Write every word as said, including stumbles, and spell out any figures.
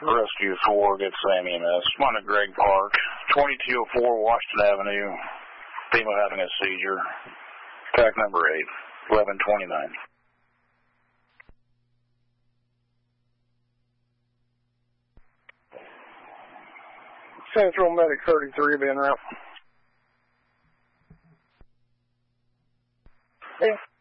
Rescue four, get Sam E M S. I'm on at Greg Park, twenty-two oh four Washington Avenue. Female having a seizure. Attack number eight, eleven twenty-nine. Central Medic thirty-three, being route. Yeah.